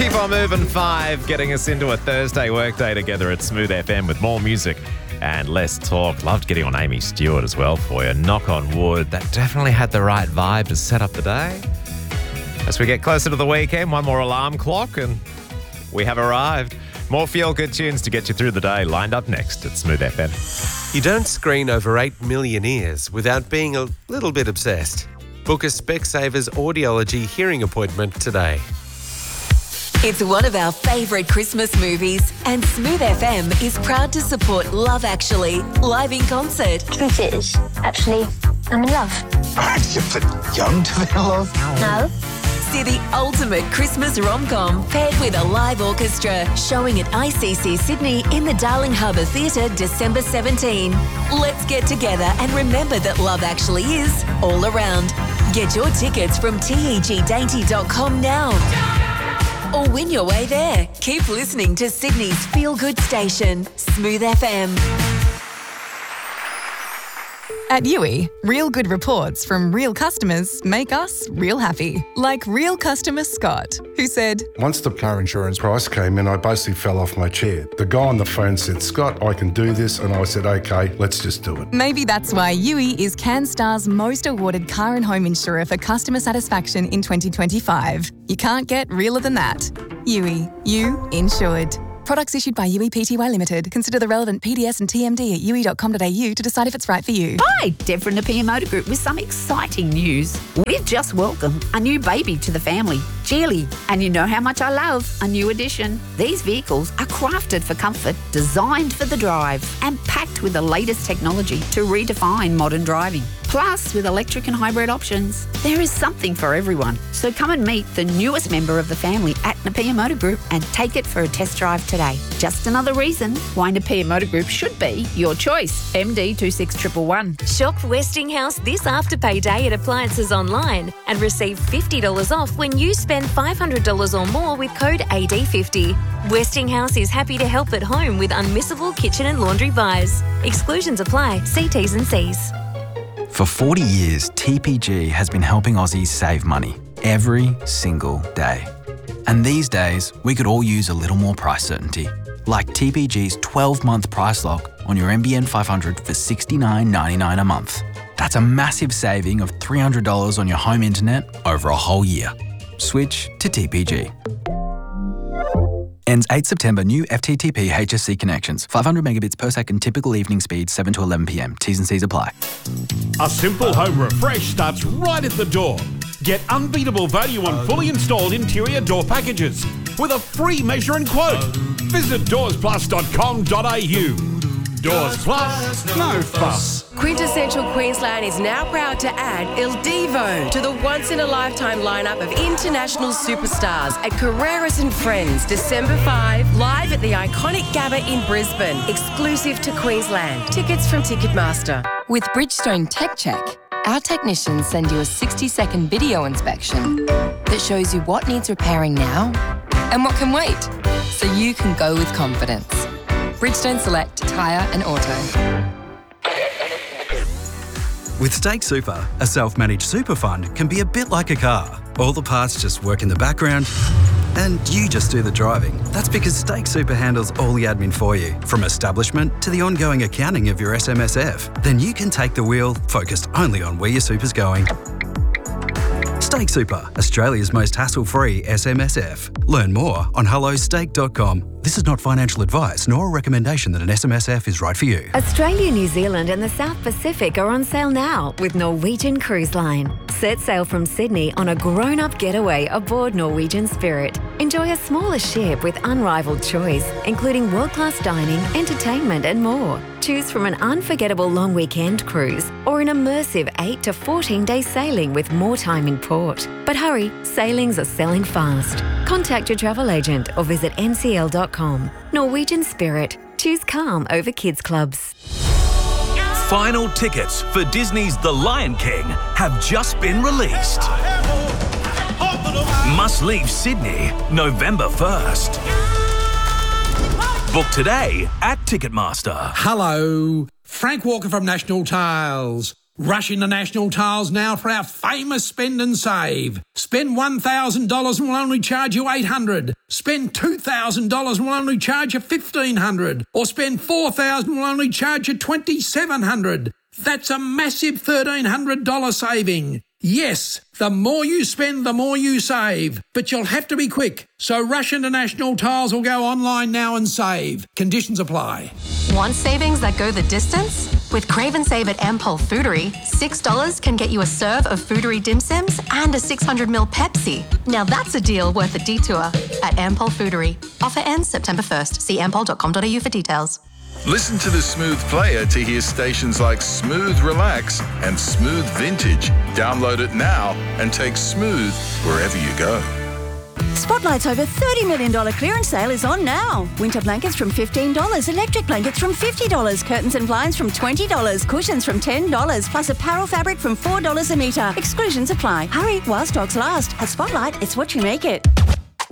Keep on moving 5, getting us into a Thursday workday together at Smooth FM with more music and less talk. Loved getting on Amy Stewart as well for you. Knock on wood. That definitely had the right vibe to set up the day. As we get closer to the weekend, one more alarm clock and we have arrived. More feel-good tunes to get you through the day lined up next at Smooth FM. You don't screen over 8 million ears without being a little bit obsessed. Book a Specsavers Audiology hearing appointment today. It's one of our favourite Christmas movies, and Smooth FM is proud to support Love Actually live in concert. Truth is, actually, I'm in love. You're too young to be in love. No. See the ultimate Christmas rom-com paired with a live orchestra, showing at ICC Sydney in the Darling Harbour Theatre December 17. Let's get together and remember that love actually is all around. Get your tickets from tegdainty.com now. Or win your way there. Keep listening to Sydney's feel-good station, Smooth FM. At Yui, real good reports from real customers make us real happy. Like real customer Scott, who said, Once the car insurance price came in, I basically fell off my chair. The guy on the phone said, Scott, I can do this. And I said, okay, let's just do it. maybe that's why Yui is CanStar's most awarded car and home insurer for customer satisfaction in 2025. You can't get realer than that. Yui, you insured. Products issued by Yui Pty Limited. Consider the relevant PDS and TMD at yui.com.au to decide if it's right for you. Hi, Deb from Napier Motor Group with some exciting news. We've just welcomed a new baby to the family, Geely. And you know how much I love a new addition. These vehicles are crafted for comfort, designed for the drive, and packed with the latest technology to redefine modern driving. Plus, with electric and hybrid options, there is something for everyone. So come and meet the newest member of the family at Napier Motor Group and take it for a test drive today. Just another reason why Napier Motor Group should be your choice. MD 26111. Shop Westinghouse this Afterpay Day at Appliances Online and receive $50 off when you spend $500 or more with code AD50. Westinghouse is happy to help at home with unmissable kitchen and laundry buys. Exclusions apply. See T's and C's. For 40 years, TPG has been helping Aussies save money every single day. And these days, we could all use a little more price certainty, like TPG's 12-month price lock on your NBN 500 for $69.99 a month. That's a massive saving of $300 on your home internet over a whole year. Switch to TPG. Ends 8 September. New FTTP HSC connections. 500 megabits per second. Typical evening speed 7 to 11 p.m. T's and C's apply. A simple home refresh starts right at the door. Get unbeatable value on fully installed interior door packages with a free measure and quote. Visit doorsplus.com.au. Doors Plus, no fuss. Quintessential Queensland is now proud to add Il Divo to the once-in-a-lifetime lineup of international superstars at Carreras and Friends, December 5, live at the iconic Gabba in Brisbane, exclusive to Queensland. Tickets from Ticketmaster. With Bridgestone Tech Check, our technicians send you a 60-second video inspection that shows you what needs repairing now and what can wait, so you can go with confidence. Bridgestone Select Tyre and Auto. With Stake Super, a self-managed super fund can be a bit like a car. All the parts just work in the background and you just do the driving. That's because Stake Super handles all the admin for you, from establishment to the ongoing accounting of your SMSF. Then you can take the wheel, focused only on where your super's going. Stake Super, Australia's most hassle-free SMSF. Learn more on hellostake.com. This is not financial advice nor a recommendation that an SMSF is right for you. Australia, New Zealand and the South Pacific are on sale now with Norwegian Cruise Line. Set sail from Sydney on a grown-up getaway aboard Norwegian Spirit. Enjoy a smaller ship with unrivaled choice, including world-class dining, entertainment and more. Choose from an unforgettable long weekend cruise or an immersive 8 to 14-day sailing with more time in port. But hurry, sailings are selling fast. Contact your travel agent or visit ncl.com. Norwegian Spirit. Choose calm over kids clubs. Final tickets for Disney's The Lion King have just been released. Must leave Sydney November 1st. Book today at Ticketmaster. Hello, Frank Walker from National Tiles. Rush into National Tiles now for our famous spend and save. Spend $1,000 and we'll only charge you $800. Spend $2,000 and we'll only charge you $1,500. Or spend $4,000 and we'll only charge you $2,700. That's a massive $1,300 saving. Yes, the more you spend, the more you save. But you'll have to be quick. So rush into National Tiles or go online now and save. Conditions apply. Want savings that go the distance? With Crave and Save at Ampol Foodery, $6 can get you a serve of Foodery dim sims and a 600ml Pepsi. Now that's a deal worth a detour at Ampol Foodery. Offer ends September 1st. See ampol.com.au for details. Listen to the Smooth Player to hear stations like Smooth Relax and Smooth Vintage. Download it now and take Smooth wherever you go. Spotlight's over $30 million clearance sale is on now. Winter blankets from $15, electric blankets from $50, curtains and blinds from $20, cushions from $10, plus apparel fabric from $4 a metre. Exclusions apply. Hurry while stocks last. At Spotlight, it's what you make it.